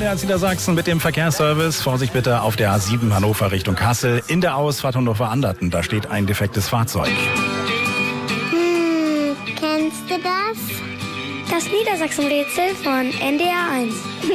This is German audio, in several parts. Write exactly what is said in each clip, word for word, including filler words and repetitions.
N D R Niedersachsen mit dem Verkehrsservice. Vorsicht bitte auf der A sieben Hannover Richtung Kassel. In der Ausfahrt Hannover-Anderten, da steht ein defektes Fahrzeug. Hm, kennst du das? Das Niedersachsen-Rätsel von N D R eins.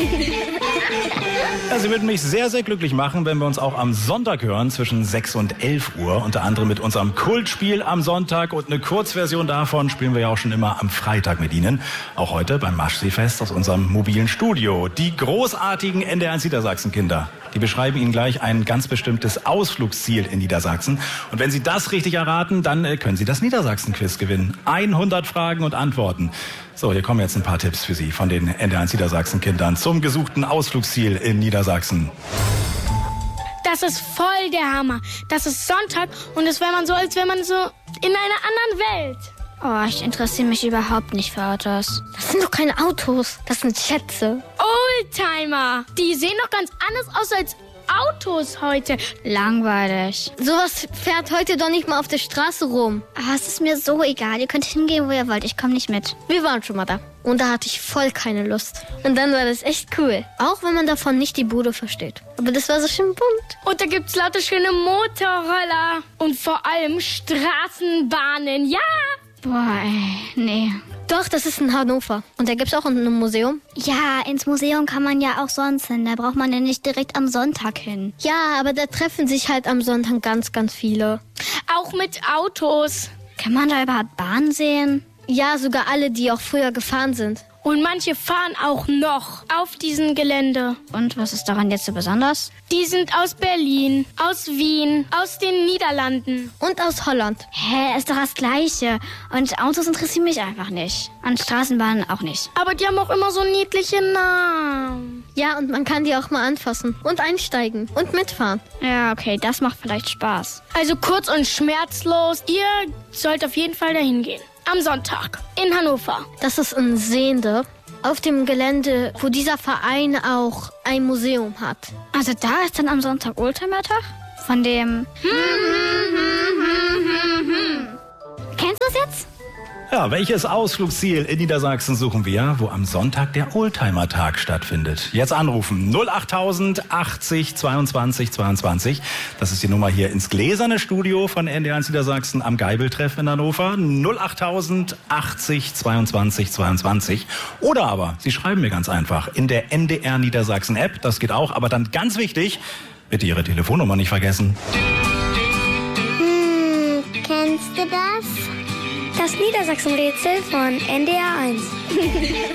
Ja, Sie würden mich sehr, sehr glücklich machen, wenn wir uns auch am Sonntag hören, zwischen sechs und elf Uhr. Unter anderem mit unserem Kultspiel am Sonntag. Und eine Kurzversion davon spielen wir ja auch schon immer am Freitag mit Ihnen. Auch heute beim Maschseefest aus unserem mobilen Studio. Die großartigen N D R eins Niedersachsen-Kinder. Die beschreiben Ihnen gleich ein ganz bestimmtes Ausflugsziel in Niedersachsen. Und wenn Sie das richtig erraten, dann äh, können Sie das Niedersachsen-Quiz gewinnen. hundert Fragen und Antworten. So, hier kommen jetzt ein paar Tipps für Sie von den N D R eins Niedersachsen-Kindern zum gesuchten Ausflugsziel in Niedersachsen. Das ist voll der Hammer. Das ist Sonntag und es wäre man so, als wäre man so in einer anderen Welt. Oh, ich interessiere mich überhaupt nicht für Autos. Das sind doch keine Autos, das sind Schätze. Oldtimer. Die sehen doch ganz anders aus als Autos heute. Langweilig. Sowas fährt heute doch nicht mal auf der Straße rum. Ah, es ist mir so egal. Ihr könnt hingehen, wo ihr wollt. Ich komme nicht mit. Wir waren schon mal da. Und da hatte ich voll keine Lust. Und dann war das echt cool. Auch wenn man davon nicht die Bude versteht. Aber das war so schön bunt. Und da gibt's lauter schöne Motorroller. Und vor allem Straßenbahnen. Ja! Boah, ey, nee. Doch, das ist in Hannover. Und da gibt's auch ein Museum. Ja, ins Museum kann man ja auch sonst hin. Da braucht man ja nicht direkt am Sonntag hin. Ja, aber da treffen sich halt am Sonntag ganz, ganz viele. Auch mit Autos. Kann man da überhaupt Bahnen sehen? Ja, sogar alle, die auch früher gefahren sind. Und manche fahren auch noch auf diesem Gelände. Und was ist daran jetzt so besonders? Die sind aus Berlin, aus Wien, aus den Niederlanden. Und aus Holland. Hä, ist doch das Gleiche. Und Autos interessieren mich einfach nicht. Und Straßenbahnen auch nicht. Aber die haben auch immer so niedliche Namen. Ja, und man kann die auch mal anfassen und einsteigen und mitfahren. Ja, okay, das macht vielleicht Spaß. Also kurz und schmerzlos, ihr sollt auf jeden Fall dahin gehen. Am Sonntag in Hannover. Das ist in Sehnde, auf dem Gelände, wo dieser Verein auch ein Museum hat. Also da ist dann am Sonntag Oldtimer-Tag? Von dem... Hm, hm, hm, hm, hm, hm. Kennst du das jetzt? Ja, welches Ausflugsziel in Niedersachsen suchen wir, wo am Sonntag der Oldtimer-Tag stattfindet? Jetzt anrufen null achttausend achtzig zweiundzwanzig zweiundzwanzig. Das ist die Nummer hier ins gläserne Studio von N D R eins Niedersachsen am Geibeltreff in Hannover. null achttausend achtzig zweiundzwanzig zweiundzwanzig. Oder aber, Sie schreiben mir ganz einfach in der N D R Niedersachsen App. Das geht auch, aber dann ganz wichtig, bitte Ihre Telefonnummer nicht vergessen. Hm, kennst du das? Das Niedersachsen-Rätsel von N D R eins.